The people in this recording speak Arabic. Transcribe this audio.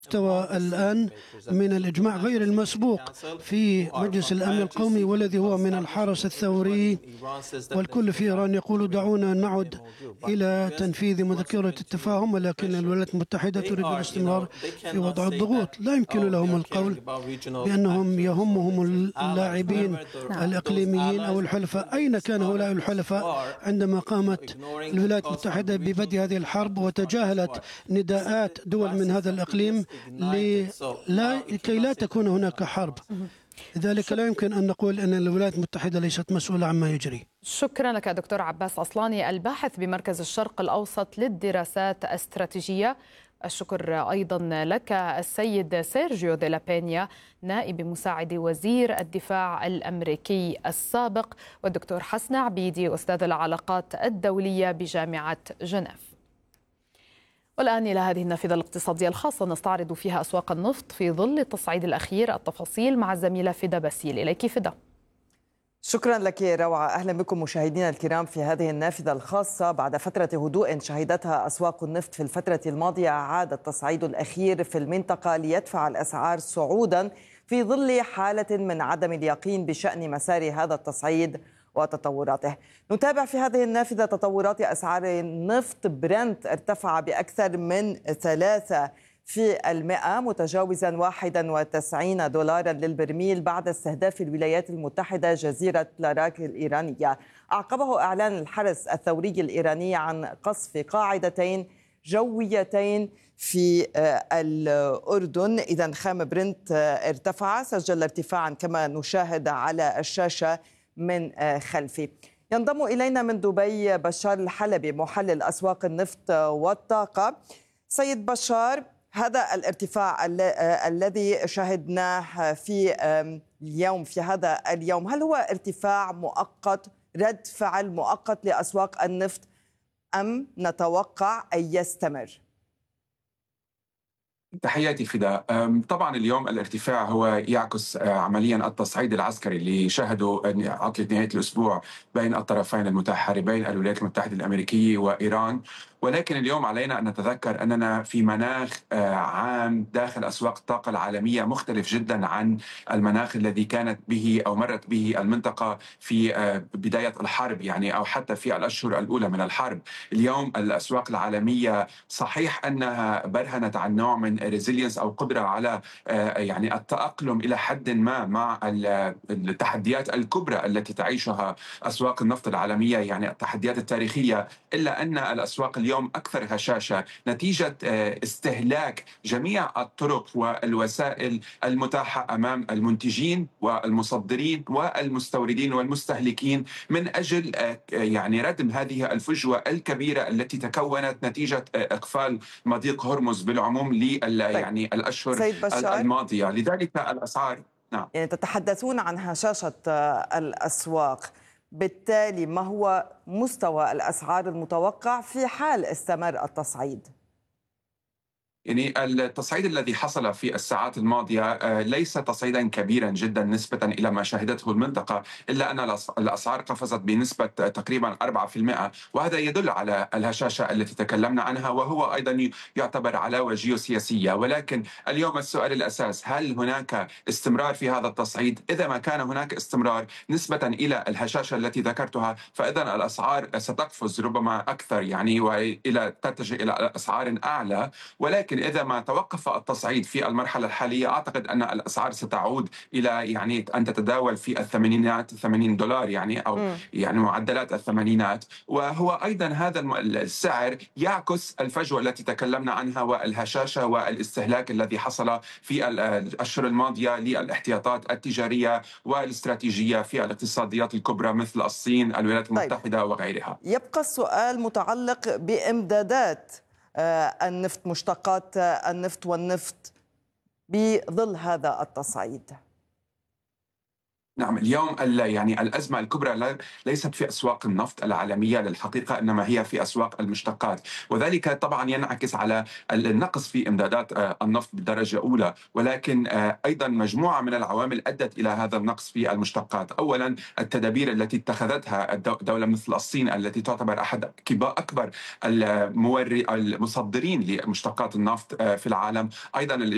مستوى الآن من الإجماع غير المسبوق في مجلس الأمن القومي، والذي هو من الحرس الثوري، والكل في إيران يقول دعونا نعد إلى تنفيذ مذكرة التفاهم، ولكن الولايات المتحدة تريد الاستمرار في وضع الضغوط. لا يمكن لهم القول بأنهم يهمهم اللاعبين الإقليميين أو الحلفاء. أين كان هؤلاء الحلفاء عندما قامت الولايات المتحدة ببدء هذه الحرب وتجاهلت نداءات دول من هذا الإقليم لكي لا تكون هناك حرب؟ لذلك لا يمكن أن نقول أن الولايات المتحدة ليست مسؤولة عما يجري. شكرا لك دكتور عباس أصلاني، الباحث بمركز الشرق الأوسط للدراسات الاستراتيجية. الشكر أيضا لك السيد سيرجيو دي لا بينيا، نائب مساعد وزير الدفاع الأمريكي السابق، والدكتور حسن عبيدي، أستاذ العلاقات الدولية بجامعة جنيف. والآن إلى هذه النافذة الاقتصادية الخاصة نستعرض فيها أسواق النفط في ظل التصعيد الأخير. التفاصيل مع الزميلة فدا باسيل. إليك فدا. شكرا لك روعة. أهلا بكم مشاهدينا الكرام في هذه النافذة الخاصة. بعد فترة هدوء شهدتها أسواق النفط في الفترة الماضية، عاد التصعيد الأخير في المنطقة ليدفع الأسعار صعودا في ظل حالة من عدم اليقين بشأن مسار هذا التصعيد وتطوراته. نتابع في هذه النافذة تطورات أسعار النفط. برنت ارتفع بأكثر من 3%، متجاوزا 91 دولارا للبرميل بعد استهداف الولايات المتحدة جزيرة لاراك الإيرانية. أعقبه إعلان الحرس الثوري الإيراني عن قصف قاعدتين جويتين في الأردن. إذن خام برنت ارتفع، سجل ارتفاعا كما نشاهد على الشاشة من خلفي. ينضم إلينا من دبي بشار الحلبي، محلل أسواق النفط والطاقة. سيد بشار، هذا الارتفاع الذي شاهدناه في اليوم، في هذا اليوم، هل هو ارتفاع مؤقت، رد فعل مؤقت لأسواق النفط، أم نتوقع أن يستمر؟ تحياتي فداء. طبعا اليوم الارتفاع هو يعكس عمليا التصعيد العسكري اللي شهده عطلة نهاية الأسبوع بين الطرفين المتحاربين الولايات المتحدة الأمريكية وإيران. ولكن اليوم علينا أن نتذكر أننا في مناخ عام داخل أسواق الطاقة العالمية مختلف جدا عن المناخ الذي كانت به أو مرت به المنطقة في بداية الحرب، يعني أو حتى في الأشهر الأولى من الحرب. اليوم الأسواق العالمية صحيح أنها برهنت عن نوع من ريزيلينس أو قدرة على يعني التأقلم إلى حد ما مع التحديات الكبرى التي تعيشها أسواق النفط العالمية، يعني التحديات التاريخية، إلا أن الأسواق اليوم أكثر هشاشة نتيجة استهلاك جميع الطرق والوسائل المتاحة أمام المنتجين والمصدرين والمستوردين والمستهلكين من أجل يعني ردم هذه الفجوة الكبيرة التي تكونت نتيجة إقفال مضيق هرمز بالعموم يعني الأشهر الماضية. لذلك الأسعار يعني تتحدثون عن هشاشة الأسواق، بالتالي ما هو مستوى الأسعار المتوقع في حال استمر التصعيد؟ يعني التصعيد الذي حصل في الساعات الماضية ليس تصعيدا كبيرا جدا نسبة إلى ما شهدته المنطقة، إلا أن الأسعار قفزت بنسبة تقريبا 4%، وهذا يدل على الهشاشة التي تكلمنا عنها، وهو أيضا يعتبر علاوة جيوسياسية. ولكن اليوم السؤال الأساس، هل هناك استمرار في هذا التصعيد؟ إذا ما كان هناك استمرار نسبة إلى الهشاشة التي ذكرتها، فإذا الأسعار ستقفز ربما أكثر، يعني وإلى تتجه إلى أسعار أعلى. ولكن إذا ما توقف التصعيد في المرحلة الحالية، أعتقد أن الأسعار ستعود إلى يعني أن تتداول في الثمانينات، 80 دولار يعني، أو يعني معدلات الثمانينات. وهو أيضا هذا السعر يعكس الفجوة التي تكلمنا عنها والهشاشة والاستهلاك الذي حصل في الأشهر الماضية للاحتياطات التجارية والاستراتيجية في الاقتصاديات الكبرى مثل الصين، الولايات المتحدة وغيرها. يبقى السؤال متعلق بإمدادات النفط، مشتقات النفط والنفط بظل هذا التصعيد. نعم، اليوم يعني الأزمة الكبرى ليست في أسواق النفط العالمية للحقيقة، إنما هي في أسواق المشتقات، وذلك طبعا ينعكس على النقص في إمدادات النفط بالدرجة الأولى. ولكن أيضا مجموعة من العوامل أدت إلى هذا النقص في المشتقات. أولا التدابير التي اتخذتها دولة مثل الصين التي تعتبر أحد أكبر المصدرين لمشتقات النفط في العالم. أيضا